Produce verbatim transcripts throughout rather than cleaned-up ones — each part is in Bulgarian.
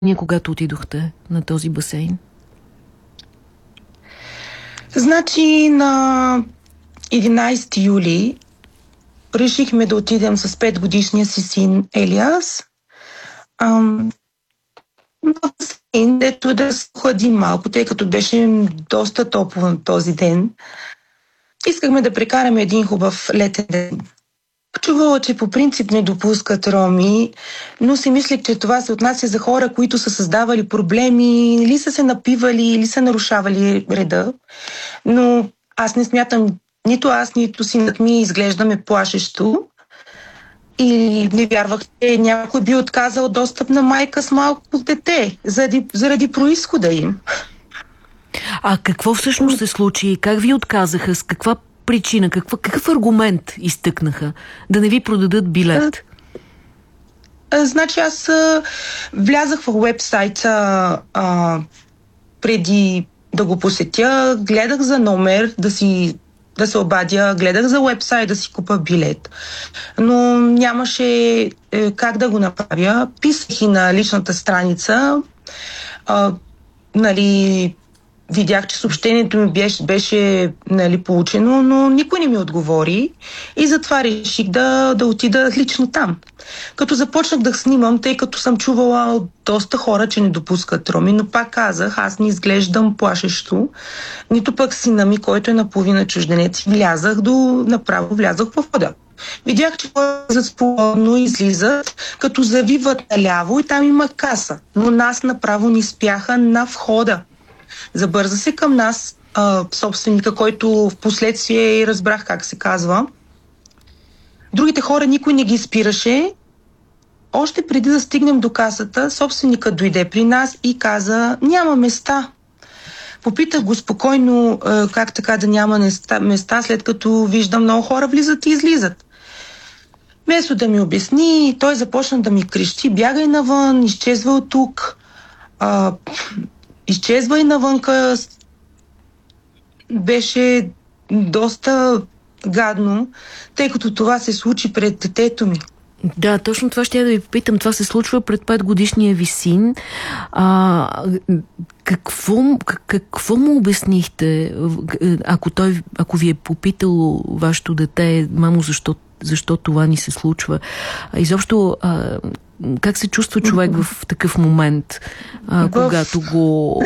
когато отидохте на този басейн? Значи на единайсети юли решихме да отидем с петгодишния си син Елиас ам, на басейн, дето да се хладим малко, тъй като беше доста топло на този ден. Искахме да прекараме един хубав летен ден. Чувала, че по принцип не допускат роми, но си мислех, че това се отнася за хора, които са създавали проблеми, или са се напивали, или са нарушавали реда. Но аз не смятам, нито аз, нито синът ми изглеждаме плашещо. И не вярвах, че някой би отказал достъп на майка с малко дете, заради, заради произхода им. А какво всъщност се случи? Как ви отказаха? С каква причина? Каква, какъв аргумент изтъкнаха? Да не ви продадат билет? А, а, значи аз а, влязах в уебсайта а, преди да го посетя, гледах за номер да си да се обадя, гледах за уебсайт да си купа билет. Но нямаше е, как да го направя. Писах и на личната страница. А, нали, видях, че съобщението ми беше, беше нали, получено, но никой не ми отговори и затова реших да, да отида лично там. Като започнах да снимам, тъй като съм чувала от доста хора, че не допускат роми, но пак казах, аз не изглеждам плашещо, нито пък сина ми, който е наполовина чужденец, влязах до, направо влязах в входа. Видях, че хората свободно излизат, като завиват наляво и там има каса, но нас направо ни спяха на входа. Забърза се към нас а, собственика, който в последствие и разбрах как се казва. Другите хора никой не ги спираше. Още преди да стигнем до касата, собственика дойде при нас и каза, няма места. Попитах го спокойно а, как така да няма места, места, след като виждам много хора влизат и излизат. Вместо да ми обясни, той започна да ми крещи, бягай навън, изчезва от тук. А, изчезва и навънка. Беше доста гадно, тъй като това се случи пред детето ми. Да, точно това ще я да ви попитам. Това се случва пред петгодишния ви син. А, какво, какво му обяснихте, ако, той, ако ви е попитал вашето дете, мамо, защо, защо това ни се случва? Изобщо, а, как се чувства човек в такъв момент, а, когато го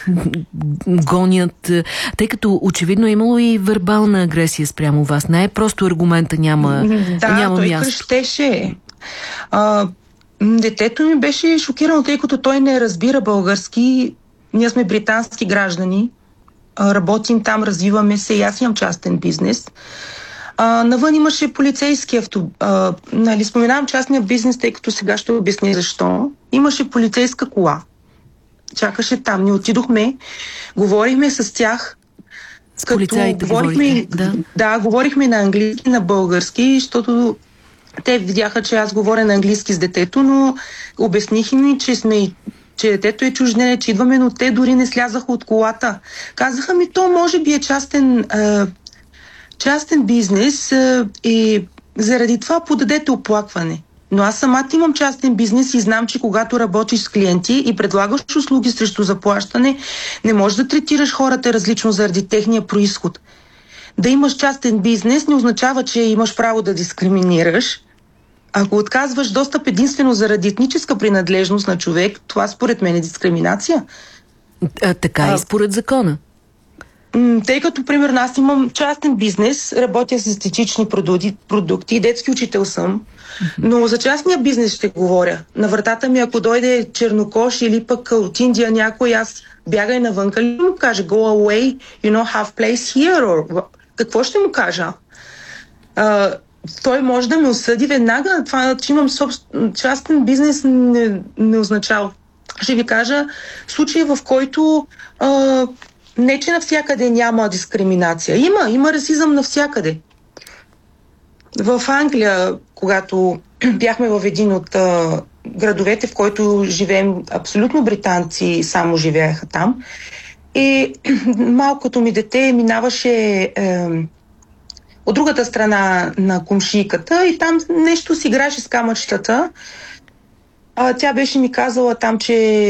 гонят? Тъй като очевидно е имало и вербална агресия спрямо вас. Не е просто аргумента няма, да, няма той място. крещеше. А, детето ми беше шокирано, тъй като той не разбира български. Ние сме британски граждани. А, работим там, развиваме се и аз имам частен бизнес. А, навън имаше полицейски авто... А, нали, споменавам частния бизнес, тъй като сега ще обясня защо. Имаше полицейска кола. Чакаше там. Ние отидохме, говорихме с тях. С полицаите говорихме, да. да, говорихме на английски, на български, защото те видяха, че аз говоря на английски с детето, но обясних им, че сме че детето е чужденец, че идваме, но те дори не слязаха от колата. Казаха ми, то може би е частен... А, частен бизнес а, и заради това подадете оплакване. Но аз самата имам частен бизнес и знам, че когато работиш с клиенти и предлагаш услуги срещу заплащане, не можеш да третираш хората различно заради техния произход. Да имаш частен бизнес не означава, че имаш право да дискриминираш. Ако отказваш достъп единствено заради етническа принадлежност на човек, това според мен е дискриминация. А, така а, и според закона. Тъй като, примерно, аз имам частен бизнес, работя с естетични продукти, продукти, детски учител съм, но за частния бизнес ще говоря. На вратата ми, ако дойде чернокош или пък от Индия някой, аз бягай навънка, ли му каже, go away, you know, have place here, or... какво ще му кажа? А, той може да ме осъди веднага, това, че имам собствен, частен бизнес не, не означава. Ще ви кажа случай, в който а, не, че навсякъде няма дискриминация. Има, има расизъм навсякъде. В Англия, когато бяхме в един от а, градовете, в който живеем, абсолютно британци само живееха там, и малкото ми дете минаваше е, от другата страна на комшийката и там нещо си играше с камъчетата. А, тя беше ми казала там, че